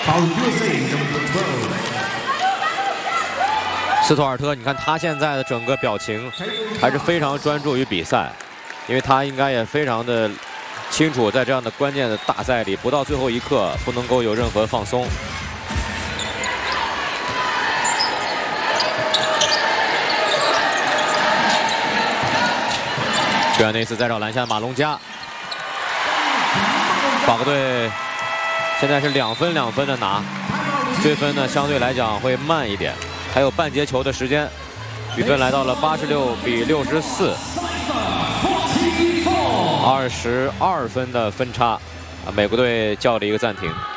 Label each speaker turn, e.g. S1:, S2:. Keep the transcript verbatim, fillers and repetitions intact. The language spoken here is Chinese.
S1: 斯图尔特，你看他现在的整个表情还是非常专注于比赛，因为他应该也非常的清楚，在这样的关键的大赛里，不到最后一刻不能够有任何放松。对啊，那次再找篮下马龙加，法国队现在是两分两分的拿，追分呢相对来讲会慢一点。 还有半节球的时间，比分来到了八十六比六十四，二十二分的分差，啊，美国队叫了一个暂停。